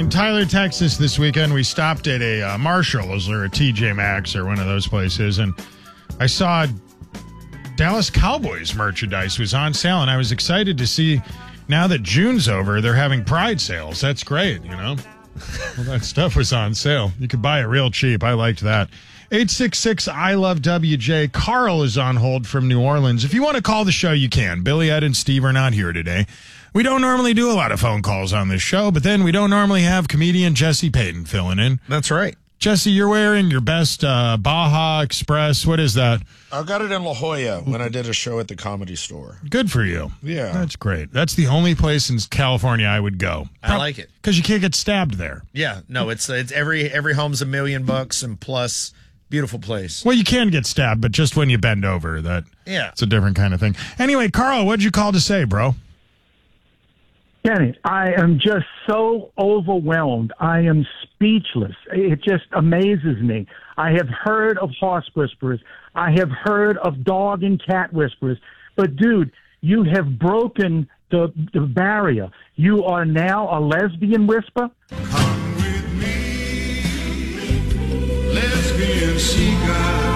In Tyler, Texas this weekend, we stopped at a Marshall's or a TJ Maxx or one of those places, and I saw Dallas Cowboys merchandise was on sale, and I was excited to see now that June's over, they're having Pride sales. That's great, you know? Well, that stuff was on sale. You could buy it real cheap. I liked that. 866-I-LOVE-WJ. Carl is on hold from New Orleans. If you want to call the show, you can. Billy, Ed, and Steve are not here today. We don't normally do a lot of phone calls on this show, but then we don't normally have comedian Jesse Payton filling in. That's right. Jesse, you're wearing your best Baja Express. What is that? I got it in La Jolla when I did a show at the Comedy Store. Good for you. Yeah. That's great. That's the only place in California I would go. I like it. Because you can't get stabbed there. Yeah. No, it's every home's $1 million and plus. Beautiful place. Well, you can get stabbed, but just when you bend over. It's a different kind of thing. Anyway, Carl, what'd you call to say, bro? Kenny, I am just so overwhelmed. I am speechless. It just amazes me. I have heard of horse whisperers. I have heard of dog and cat whisperers. But, dude, you have broken the barrier. You are now a lesbian whisper? Come with me, lesbian seagull.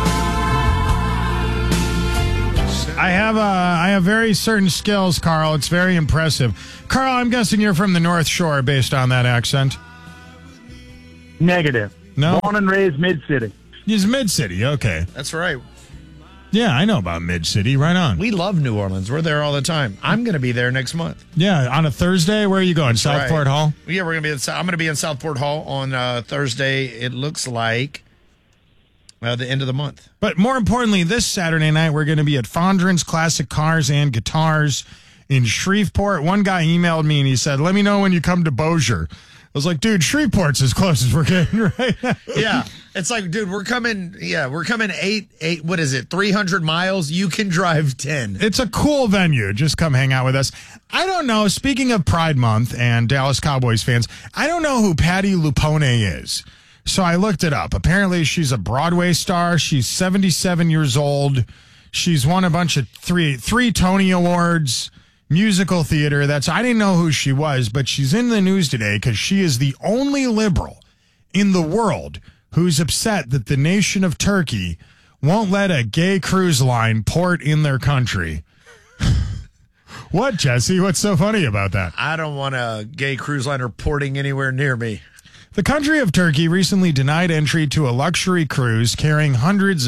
I have very certain skills, Carl. It's very impressive. Carl, I'm guessing you're from the North Shore based on that accent. Negative. No? Born and raised Mid-City. He's Mid-City, okay. That's right. Yeah, I know about Mid-City. Right on. We love New Orleans. We're there all the time. I'm going to be there next month. Yeah, on a Thursday. Where are you going? Southport Hall? Yeah, I'm going to be in Southport Hall on Thursday. It looks like the end of the month. But more importantly, this Saturday night, we're going to be at Fondren's Classic Cars and Guitars in Shreveport. One guy emailed me and he said, let me know when you come to Bossier. I was like, dude, Shreveport's as close as we're getting right now. Yeah. It's like, dude, we're coming 300 miles. You can drive 10. It's a cool venue. Just come hang out with us. I don't know. Speaking of Pride Month and Dallas Cowboys fans, I don't know who Patti LuPone is. So I looked it up. Apparently, she's a Broadway star. She's 77 years old. She's won a bunch of three Tony Awards, musical theater. I didn't know who she was, but she's in the news today because she is the only liberal in the world who's upset that the nation of Turkey won't let a gay cruise line port in their country. What, Jesse? What's so funny about that? I don't want a gay cruise liner porting anywhere near me. The country of Turkey recently denied entry to a luxury cruise carrying hundreds of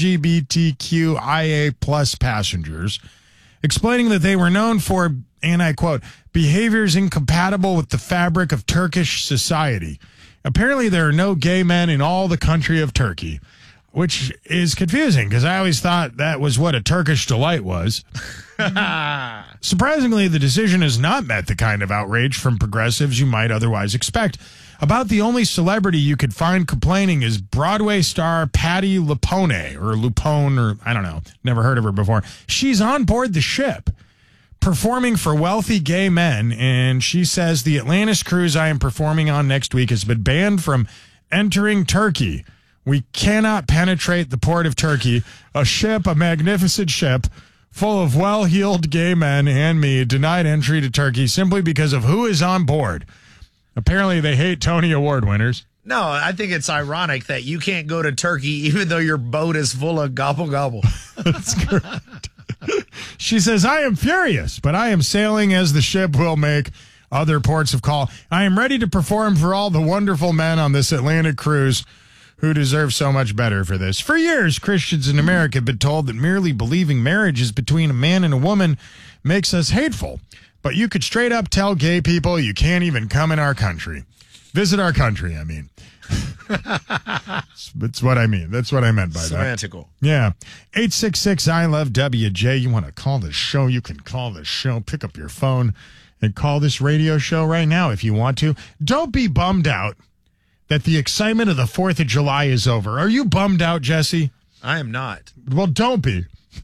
LGBTQIA plus passengers, explaining that they were known for, and I quote, behaviors incompatible with the fabric of Turkish society. Apparently, there are no gay men in all the country of Turkey, which is confusing because I always thought that was what a Turkish delight was. Surprisingly, the decision has not met the kind of outrage from progressives you might otherwise expect. About the only celebrity you could find complaining is Broadway star Patti LuPone, or Lupone, or I don't know, never heard of her before. She's on board the ship, performing for wealthy gay men, and she says the Atlantis cruise I am performing on next week has been banned from entering Turkey. We cannot penetrate the port of Turkey. A magnificent ship, full of well-heeled gay men and me, denied entry to Turkey simply because of who is on board. Apparently, they hate Tony Award winners. No, I think it's ironic that you can't go to Turkey even though your boat is full of gobble gobble. That's correct. She says, I am furious, but I am sailing as the ship will make other ports of call. I am ready to perform for all the wonderful men on this Atlantic cruise who deserve so much better for this. For years, Christians in America have been told that merely believing marriage is between a man and a woman makes us hateful. But you could straight up tell gay people you can't even come in our country. Visit our country, I mean. That's what I mean. That's what I meant by Semantical. that. Yeah. 866-I-LOVE-WJ. You want to call the show? You can call the show. Pick up your phone and call this radio show right now if you want to. Don't be bummed out that the excitement of the 4th of July is over. Are you bummed out, Jesse? I am not. Well, don't be.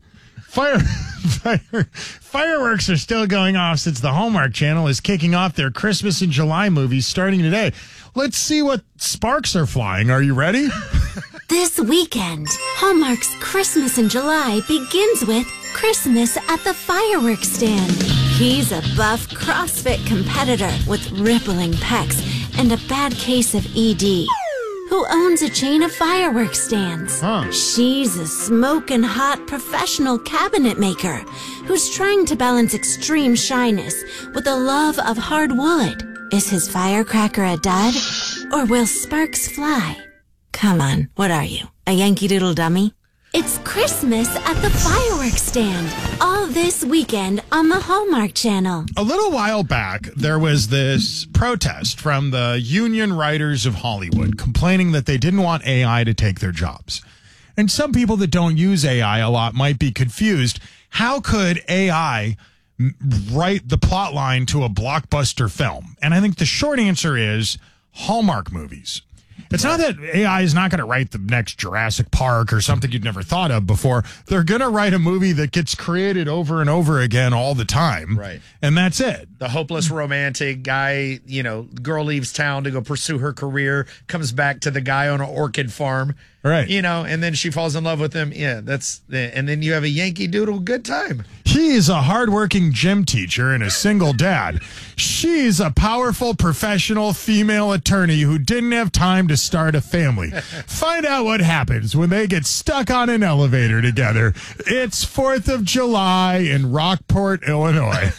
Fireworks are still going off since the Hallmark Channel is kicking off their Christmas in July movies starting today. Let's see what sparks are flying. Are you ready? This weekend, Hallmark's Christmas in July begins with Christmas at the fireworks stand. He's a buff CrossFit competitor with rippling pecs and a bad case of ED, who owns a chain of fireworks stands. She's a smoking hot professional cabinet maker who's trying to balance extreme shyness with a love of hard wood. Is his firecracker a dud? Or will sparks fly? Come on, what are you, a Yankee Doodle dummy? It's Christmas at the fireworks stand, all this weekend on the Hallmark Channel. A little while back, there was this protest from the Union Writers of Hollywood complaining that they didn't want AI to take their jobs. And some people that don't use AI a lot might be confused. How could AI write the plot line to a blockbuster film? And I think the short answer is Hallmark movies. It's not that AI is not going to write the next Jurassic Park or something you'd never thought of before. They're going to write a movie that gets created over and over again all the time. Right. And that's it. The hopeless romantic guy, girl leaves town to go pursue her career, comes back to the guy on an orchid farm. Right. And then she falls in love with him. Yeah, and then you have a Yankee Doodle good time. He's a hardworking gym teacher and a single dad. She's a powerful professional female attorney who didn't have time to start a family. Find out what happens when they get stuck on an elevator together. It's 4th of July in Rockport, Illinois.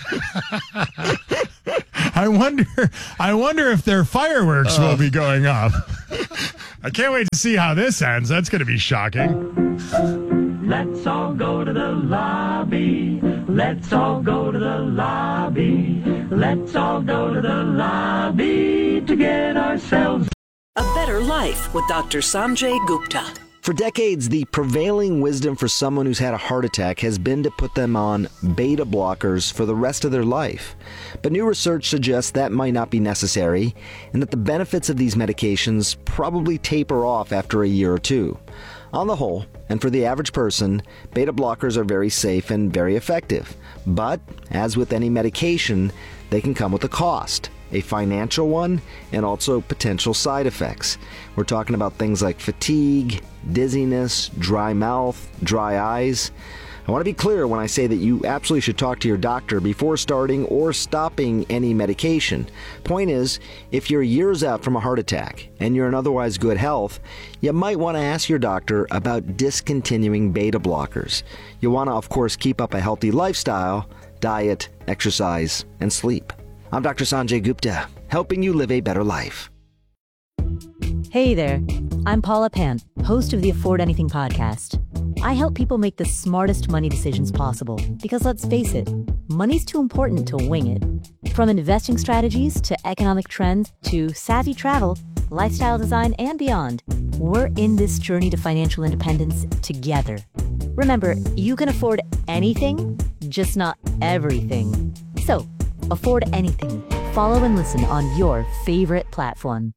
I wonder if their fireworks will be going off. I can't wait to see how this ends. That's going to be shocking. Let's all go to the lobby. Let's all go to the lobby. Let's all go to the lobby to get ourselves A Better Life with Dr. Sanjay Gupta. For decades, the prevailing wisdom for someone who's had a heart attack has been to put them on beta blockers for the rest of their life. But new research suggests that might not be necessary, and that the benefits of these medications probably taper off after a year or two. On the whole, and for the average person, beta blockers are very safe and very effective. But, as with any medication, they can come with a cost. A financial one, and also potential side effects. We're talking about things like fatigue, dizziness, dry mouth, dry eyes. I want to be clear when I say that you absolutely should talk to your doctor before starting or stopping any medication. Point is, if you're years out from a heart attack and you're in otherwise good health, you might want to ask your doctor about discontinuing beta blockers. You want to, of course, keep up a healthy lifestyle, diet, exercise, and sleep. I'm Dr. Sanjay Gupta, helping you live a better life. Hey there, I'm Paula Pant, host of the Afford Anything podcast. I help people make the smartest money decisions possible because, let's face it, money's too important to wing it. From investing strategies to economic trends to savvy travel, lifestyle design, and beyond, we're in this journey to financial independence together. Remember, you can afford anything, just not everything. So, afford anything. Follow and listen on your favorite platform.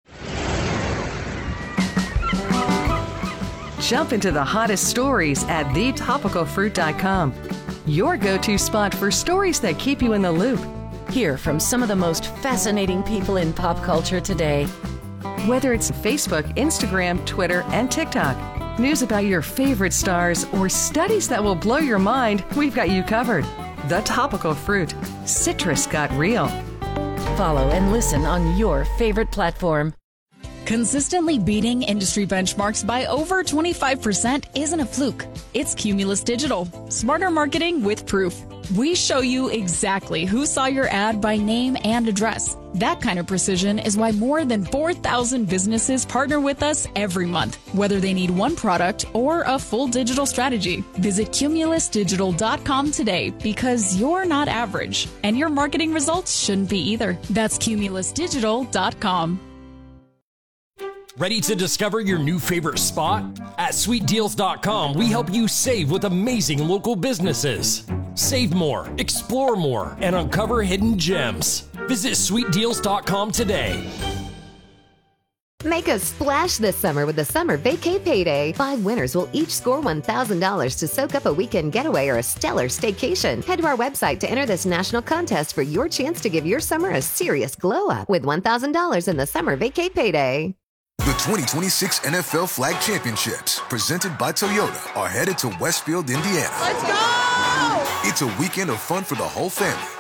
Jump into the hottest stories at thetopicalfruit.com. Your go-to spot for stories that keep you in the loop. Hear from some of the most fascinating people in pop culture today. Whether it's Facebook, Instagram, Twitter, and TikTok, news about your favorite stars, or studies that will blow your mind, we've got you covered. The Topical Fruit. Citrus got real. Follow and listen on your favorite platform. Consistently beating industry benchmarks by over 25% isn't a fluke. It's Cumulus Digital. Smarter marketing with proof. We show you exactly who saw your ad by name and address. That kind of precision is why more than 4,000 businesses partner with us every month, whether they need one product or a full digital strategy. Visit cumulusdigital.com today because you're not average, and your marketing results shouldn't be either. That's cumulusdigital.com. Ready to discover your new favorite spot? At sweetdeals.com, we help you save with amazing local businesses. Save more, explore more, and uncover hidden gems. Visit sweetdeals.com today. Make a splash this summer with the Summer Vacay Payday. 5 winners will each score $1,000 to soak up a weekend getaway or a stellar staycation. Head to our website to enter this national contest for your chance to give your summer a serious glow up with $1,000 in the Summer Vacay Payday. The 2026 NFL Flag Championships, presented by Toyota, are headed to Westfield, Indiana. Let's go! It's a weekend of fun for the whole family,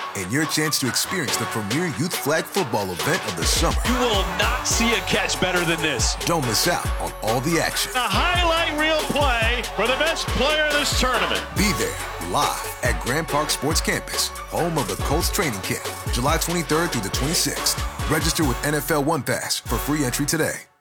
and your chance to experience the premier youth flag football event of the summer. You will not see a catch better than this. Don't miss out on all the action. A highlight reel play for the best player in this tournament. Be there live at Grand Park Sports Campus, home of the Colts training camp, July 23rd through the 26th. Register with NFL One Pass for free entry today.